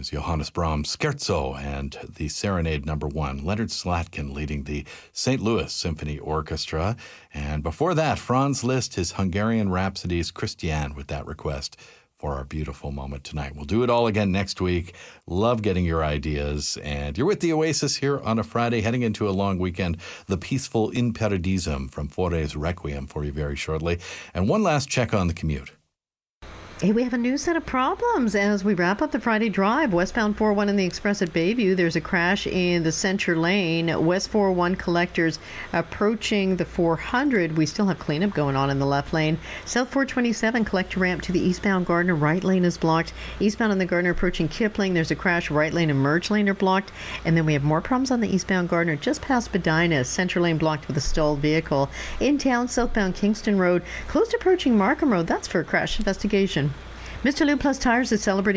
was Johannes Brahms' Scherzo and the Serenade No. 1. Leonard Slatkin leading the St. Louis Symphony Orchestra. And before that, Franz Liszt, his Hungarian Rhapsodies, Christiane, with that request for our beautiful moment tonight. We'll do it all again next week. Love getting your ideas. And you're with the Oasis here on a Friday, heading into a long weekend. The peaceful In Paradisum from Fauré's Requiem for you very shortly. And one last check on the commute. Hey, we have a new set of problems as we wrap up the Friday drive. Westbound 401 in the Express at Bayview. There's a crash in the Center Lane. West 401 collectors approaching the 400. We still have cleanup going on in the left lane. South 427 collector ramp to the eastbound Gardner. Right lane is blocked. Eastbound on the Gardner approaching Kipling. There's a crash. Right lane and merge lane are blocked. And then we have more problems on the eastbound Gardner just past Spadina. Center lane blocked with a stalled vehicle. In town, southbound Kingston Road. Close to approaching Markham Road. That's for a crash investigation. Mr. Lou Plus Tires is celebrating